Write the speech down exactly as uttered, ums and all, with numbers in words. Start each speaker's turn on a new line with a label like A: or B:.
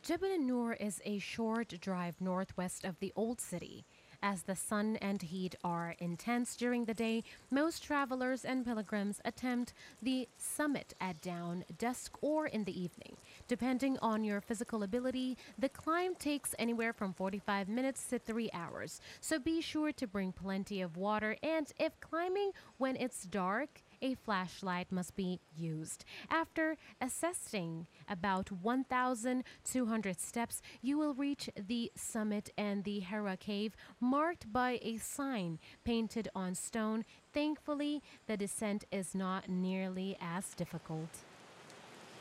A: Jebel Nur is a short drive northwest of the Old City. As the sun and heat are intense during the day, most travelers and pilgrims attempt the summit at dawn, dusk, or in the evening. Depending on your physical ability, the climb takes anywhere from forty-five minutes to three hours. So be sure to bring plenty of water, and if climbing when it's dark, a flashlight must be used. After assessing about one thousand two hundred steps, you will reach the summit and the Hera Cave, marked by a sign painted on stone. Thankfully, the descent is not nearly as difficult.